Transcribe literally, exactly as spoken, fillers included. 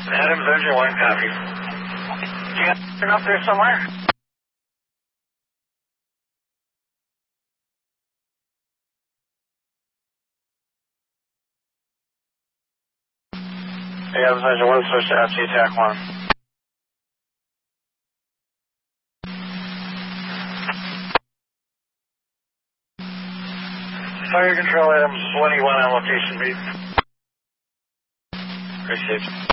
Adams, there's your one copy. You got it up there somewhere? Hey, Adams, there's your one, switch to F T T A C one. Fire control, Adams, one E one on location, beat. Appreciate you.